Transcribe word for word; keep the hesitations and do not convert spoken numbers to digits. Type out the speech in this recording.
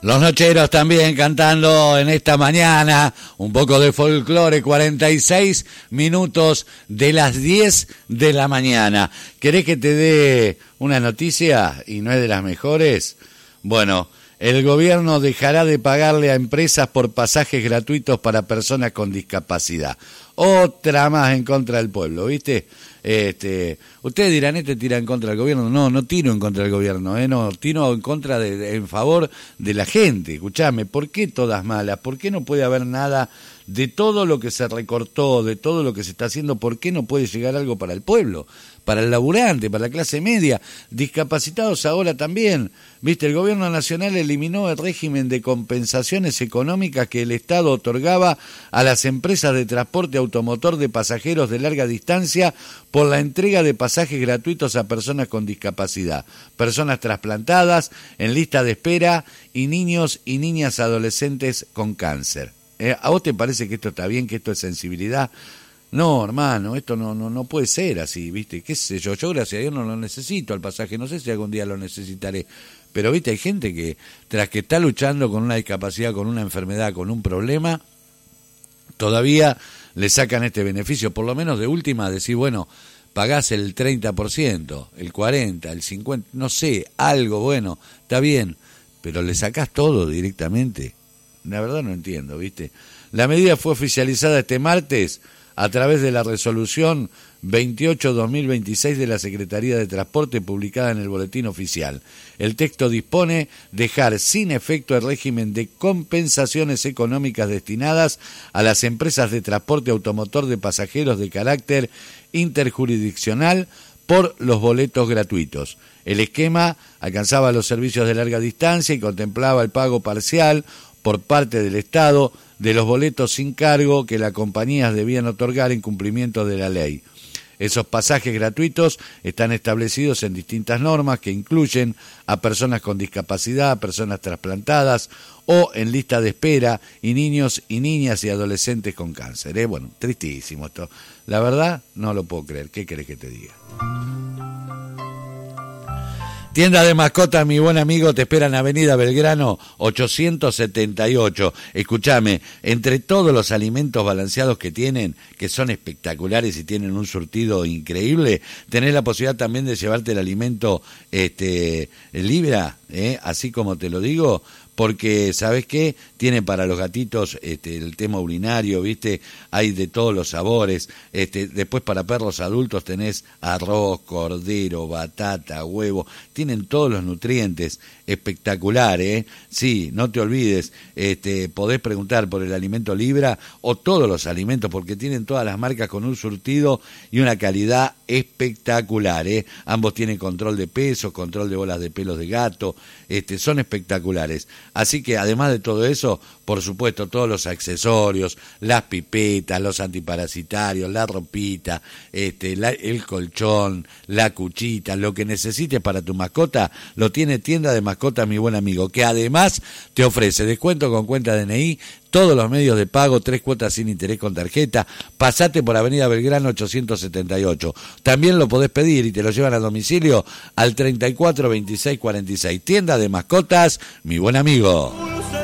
Los Nocheros también cantando en esta mañana un poco de folclore, cuarenta y seis minutos de las diez de la mañana. ¿Querés que te dé una noticia y no es de las mejores? Bueno, el gobierno dejará de pagarle a empresas por pasajes gratuitos para personas con discapacidad. Otra más en contra del pueblo, ¿viste? Este, ustedes dirán, este tira en contra del gobierno. No, no tiro en contra del gobierno, ¿eh? No, tiro en contra de, de, en favor de la gente. Escuchame, ¿por qué todas malas? ¿Por qué no puede haber nada de todo lo que se recortó, de todo lo que se está haciendo? ¿Por qué no puede llegar algo para el pueblo, para el laburante, para la clase media? Discapacitados ahora también. Viste, el gobierno nacional eliminó el régimen de compensaciones económicas que el Estado otorgaba a las empresas de transporte automotor de pasajeros de larga distancia por la entrega de pasajes gratuitos a personas con discapacidad, personas trasplantadas, en lista de espera y niños y niñas adolescentes con cáncer. ¿Eh? ¿A vos te parece que esto está bien, que esto es sensibilidad? No, hermano, esto no, no, no puede ser así, ¿viste? ¿Qué sé yo? Yo, gracias a Dios, no lo necesito al pasaje, no sé si algún día lo necesitaré. Pero, ¿viste? Hay gente que, tras que está luchando con una discapacidad, con una enfermedad, con un problema, todavía le sacan este beneficio, por lo menos de última, decir, bueno, pagás el treinta por ciento, el cuarenta por ciento, el cincuenta por ciento, no sé, algo, bueno, está bien, pero le sacás todo directamente. La verdad no entiendo, ¿viste? La medida fue oficializada este martes a través de la resolución veintiocho barra dos mil veintiséis de la Secretaría de Transporte publicada en el Boletín Oficial. El texto dispone dejar sin efecto el régimen de compensaciones económicas destinadas a las empresas de transporte automotor de pasajeros de carácter interjurisdiccional por los boletos gratuitos. El esquema alcanzaba los servicios de larga distancia y contemplaba el pago parcial por parte del Estado de los boletos sin cargo que las compañías debían otorgar en cumplimiento de la ley. Esos pasajes gratuitos están establecidos en distintas normas que incluyen a personas con discapacidad, personas trasplantadas o en lista de espera y niños y niñas y adolescentes con cáncer. ¿eh? Bueno, tristísimo esto. La verdad, no lo puedo creer. ¿Qué querés que te diga? Tienda de mascotas, mi buen amigo, te espera en Avenida Belgrano ochocientos setenta y ocho. Escúchame, entre todos los alimentos balanceados que tienen, que son espectaculares y tienen un surtido increíble, tenés la posibilidad también de llevarte el alimento este Libra, ¿eh? Así como te lo digo, porque, ¿sabes qué? Tiene para los gatitos este, el tema urinario, ¿viste? Hay de todos los sabores. Este, después para perros adultos tenés arroz, cordero, batata, huevo. Tienen todos los nutrientes. Espectacular, ¿eh? Sí, no te olvides. Este, podés preguntar por el alimento Libra o todos los alimentos, porque tienen todas las marcas con un surtido y una calidad espectacular, ¿eh? Ambos tienen control de peso, control de bolas de pelos de gato. Este, son espectaculares. Así que además de todo eso, por supuesto, todos los accesorios, las pipetas, los antiparasitarios, la ropita, este, la, el colchón, la cuchita, lo que necesites para tu mascota, lo tiene Tienda de Mascotas, mi buen amigo, que además te ofrece descuento con cuenta D N I, todos los medios de pago, tres cuotas sin interés con tarjeta. Pasate por Avenida Belgrano ochocientos setenta y ocho. También lo podés pedir y te lo llevan a domicilio al treinta y cuatro veintiséis cuarenta y seis. Tienda de Mascotas, mi buen amigo.